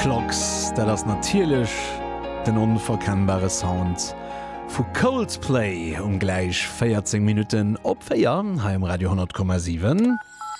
Clocks, der das natürlich den unverkennbare Sound vu Coldplay gleich 14 Minuten op Feier im Radio 10,7.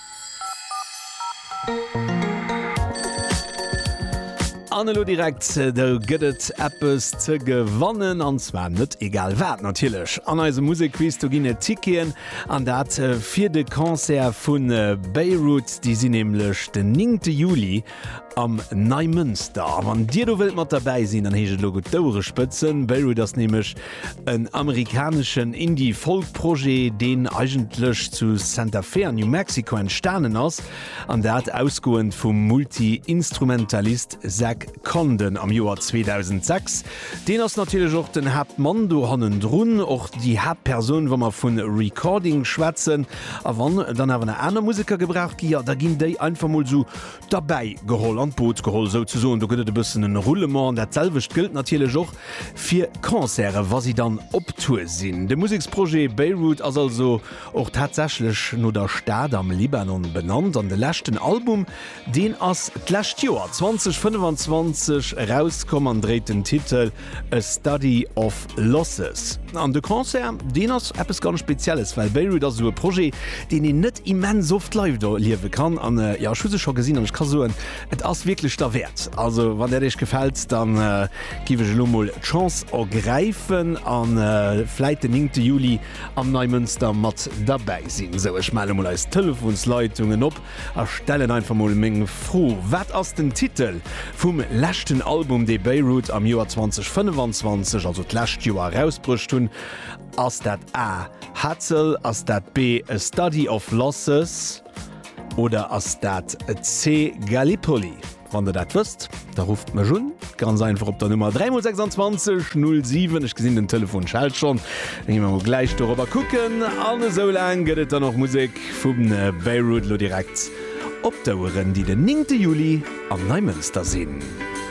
Anlo direkt der gëtt Appes ze gewannen anzwer net egal wat natilech. An eise Musikquiz du ginne Tikien an dat fir de Konzert vun Beirut, die sinn nämlichlech den 9. Juli am Neumünster. Wann Dir du wilt mat dabei sinn, an hege Logo Doure spëtzen. Beirut das nämlich en amerikanischen Indie-Folk-Projekt, den eigentlich zu Santa Fe, New Mexico entstanden ass, an dat ausgoend vum Multi-Instrumentalist Zach Condon am Joar 2006. Den ass natürlich auch den Hauptmann do hannen Drun, och die Hauptperson, wo man vun Recording schwätzen, a wann dann hawer eine andere Musiker gebracht, ja, da ginn déi einfach mal so dabei geholt, an Boot geholt, so zu so. Und da gëtt e bëssen en Roulement, der selwecht gilt natürlich auch fir Konzerte, was sie dann optour sinn. De Musiksprojekt Beirut as also auch tatsächlich no der Stadt am Libanon benannt. An de lächten Album, den ass d'lächt Joar 2025 rauskommen dreht den Titel A Study of Losses. An de Konzert, den ass etwas ganz Spezielles, weil Beirut as so ein Projekt, den ich nicht immens oft live da liewe kann. An ja, ich habe schon gesehen und ich kann sagen, es ist wirklich der Wert. Also, wenn der dich gefällt, dann gebe ich mal die Chance ergreifen an vielleicht den 9. Juli am Neumünster mit dabei sein. So, ich melde mal als Telefonsleitungen ab, erstellen einfach mal Menge froh. Was ist der Titel vom lächten Album de Beirut am Joar 2025, also d'lächt Joar rausbrucht hun, ass dat A Hatzel, ass dat B A Study of Losses oder ass dat C Gallipoli. Wann du dat wisst, da ruft mir schon ganz einfach op der Nummer 326 07. Ich gesehen den Telefon schalt schon. Dann gehen wir mal gleich darüber gucken. Alle so lang geht dann noch Musik vom Beirut lo direkt op der Uhren, die den 9. Juli am Neumünster sind.